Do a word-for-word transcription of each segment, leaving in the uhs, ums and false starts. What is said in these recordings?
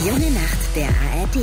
junge Nacht der A R D.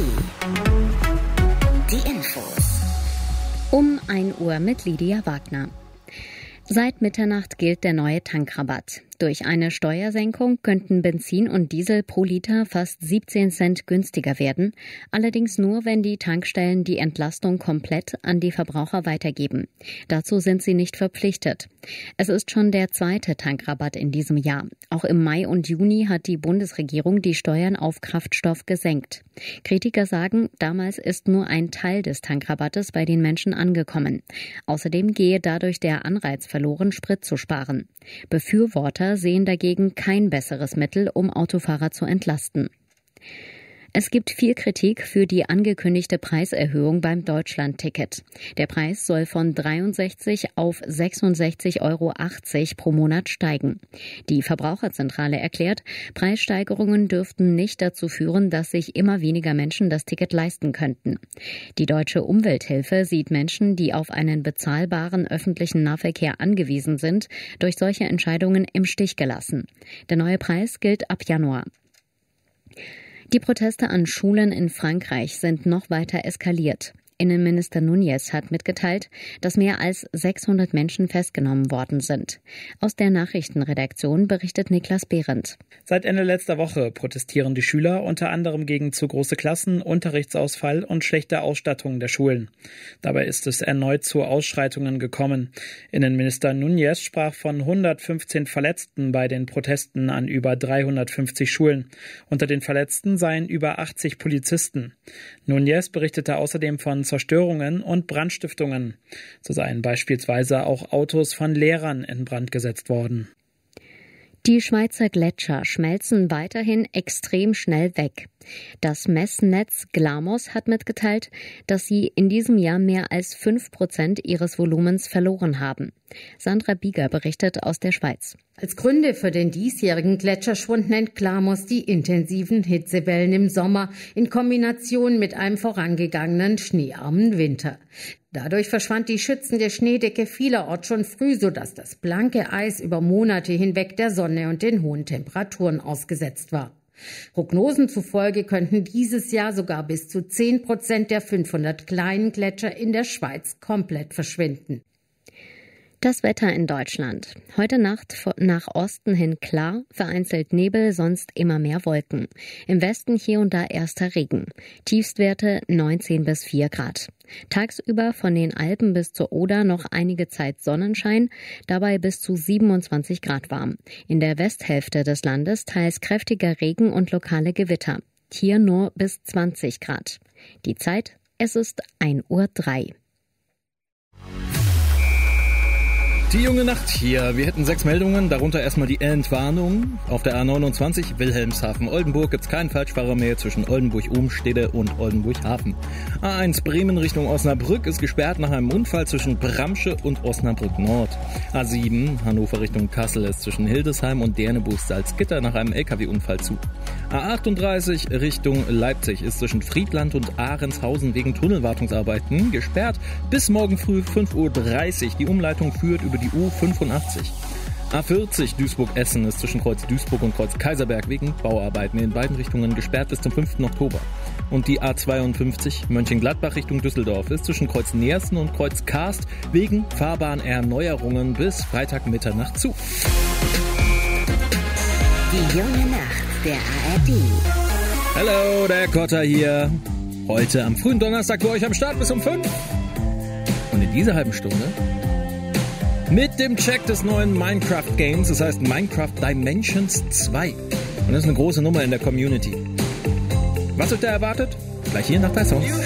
Die Infos. Um ein Uhr mit Lydia Wagner. Seit Mitternacht gilt der neue Tankrabatt. Durch eine Steuersenkung könnten Benzin und Diesel pro Liter fast siebzehn Cent günstiger werden, allerdings nur, wenn die Tankstellen die Entlastung komplett an die Verbraucher weitergeben. Dazu sind sie nicht verpflichtet. Es ist schon der zweite Tankrabatt in diesem Jahr. Auch im Mai und Juni hat die Bundesregierung die Steuern auf Kraftstoff gesenkt. Kritiker sagen, damals ist nur ein Teil des Tankrabattes bei den Menschen angekommen. Außerdem gehe dadurch der Anreiz verloren, Sprit zu sparen. Befürworter sehen dagegen kein besseres Mittel, um Autofahrer zu entlasten. Es gibt viel Kritik für die angekündigte Preiserhöhung beim Deutschland-Ticket. Der Preis soll von dreiundsechzig auf sechsundsechzig Euro achtzig pro Monat steigen. Die Verbraucherzentrale erklärt, Preissteigerungen dürften nicht dazu führen, dass sich immer weniger Menschen das Ticket leisten könnten. Die Deutsche Umwelthilfe sieht Menschen, die auf einen bezahlbaren öffentlichen Nahverkehr angewiesen sind, durch solche Entscheidungen im Stich gelassen. Der neue Preis gilt ab Januar. Die Proteste an Schulen in Frankreich sind noch weiter eskaliert. Innenminister Núñez hat mitgeteilt, dass mehr als sechshundert Menschen festgenommen worden sind. Aus der Nachrichtenredaktion berichtet Niklas Behrendt. Seit Ende letzter Woche protestieren die Schüler unter anderem gegen zu große Klassen, Unterrichtsausfall und schlechte Ausstattung der Schulen. Dabei ist es erneut zu Ausschreitungen gekommen. Innenminister Núñez sprach von hundertfünfzehn Verletzten bei den Protesten an über dreihundertfünfzig Schulen. Unter den Verletzten seien über achtzig Polizisten. Núñez berichtete außerdem von Zerstörungen und Brandstiftungen. So seien beispielsweise auch Autos von Lehrern in Brand gesetzt worden. Die Schweizer Gletscher schmelzen weiterhin extrem schnell weg. Das Messnetz Glamos hat mitgeteilt, dass sie in diesem Jahr mehr als fünf Prozent ihres Volumens verloren haben. Sandra Bieger berichtet aus der Schweiz. Als Gründe für den diesjährigen Gletscherschwund nennt Glamos die intensiven Hitzewellen im Sommer in Kombination mit einem vorangegangenen schneearmen Winter. Dadurch verschwand die schützende Schneedecke vielerorts schon früh, sodass das blanke Eis über Monate hinweg der Sonne und den hohen Temperaturen ausgesetzt war. Prognosen zufolge könnten dieses Jahr sogar bis zu zehn Prozent der fünfhundert kleinen Gletscher in der Schweiz komplett verschwinden. Das Wetter in Deutschland. Heute Nacht nach Osten hin klar, vereinzelt Nebel, sonst immer mehr Wolken. Im Westen hier und da erster Regen. Tiefstwerte neunzehn bis vier Grad. Tagsüber von den Alpen bis zur Oder noch einige Zeit Sonnenschein, dabei bis zu siebenundzwanzig Grad warm. In der Westhälfte des Landes teils kräftiger Regen und lokale Gewitter. Hier nur bis zwanzig Grad. Die Zeit, es ist ein Uhr drei. Die junge Nacht hier. Wir hätten sechs Meldungen, darunter erstmal die Entwarnung. Auf der A neunundzwanzig Wilhelmshaven-Oldenburg gibt's keinen Falschfahrer mehr zwischen Oldenburg-Umstede und Oldenburg-Hafen. A eins Bremen Richtung Osnabrück ist gesperrt nach einem Unfall zwischen Bramsche und Osnabrück-Nord. A sieben Hannover Richtung Kassel ist zwischen Hildesheim und Derneburg-Salzgitter nach einem L K W-Unfall zu. A achtunddreißig Richtung Leipzig ist zwischen Friedland und Ahrenshausen wegen Tunnelwartungsarbeiten gesperrt bis morgen früh fünf Uhr dreißig. Die Umleitung führt über die U fünfundachtzig. A vierzig Duisburg-Essen ist zwischen Kreuz Duisburg und Kreuz Kaiserberg wegen Bauarbeiten in beiden Richtungen gesperrt bis zum fünften Oktober. Und die A zweiundfünfzig Mönchengladbach Richtung Düsseldorf ist zwischen Kreuz Neersen und Kreuz Karst wegen Fahrbahnerneuerungen bis Freitag Mitternacht zu. Die junge Nacht der A R D. Hallo, der Kotter hier. Heute am frühen Donnerstag für euch am Start bis um fünf. Und in dieser halben Stunde mit dem Check des neuen Minecraft-Games, das heißt Minecraft Dimensions zwei. Und das ist eine große Nummer in der Community. Was euch da erwartet? Gleich hier nach der Song.